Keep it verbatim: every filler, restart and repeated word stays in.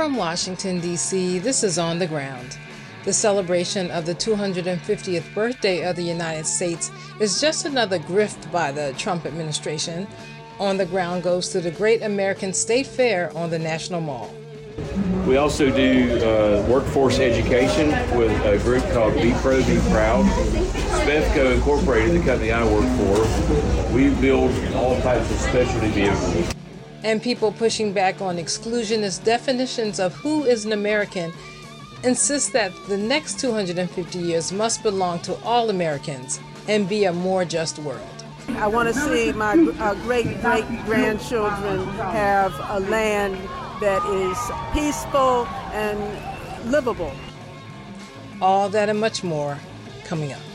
From Washington, D C, this is On the Ground. The celebration of the two hundred fiftieth birthday of the United States is just another grift by the Trump administration. On the Ground goes to the Great American State Fair on the National Mall. We also do uh, workforce education with a group called Be Pro, Be Proud. Spevco Incorporated, the company I work for, we build all types of specialty vehicles. And people pushing back on exclusionist definitions of who is an American insist that the next two hundred fifty years must belong to all Americans and be a more just world. I want to see my uh, great-great-grandchildren have a land that is peaceful and livable. All that and much more coming up.